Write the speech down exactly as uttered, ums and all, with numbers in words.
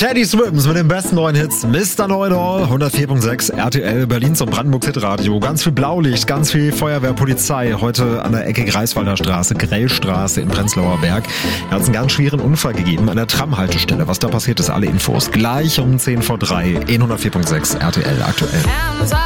Teddy Swims mit den besten neuen Hits. Mister Know-it-all, hundertvier Komma sechs R T L, Berlins und Brandenburgs Hitradio. Ganz viel Blaulicht, ganz viel Feuerwehr, Polizei. Heute an der Ecke Greifswalder Straße, Grellstraße in Prenzlauer Berg. Da hat es einen ganz schweren Unfall gegeben an der Tramhaltestelle. Was da passiert ist, alle Infos gleich um zehn vor drei in hundertvier Komma sechs R T L aktuell.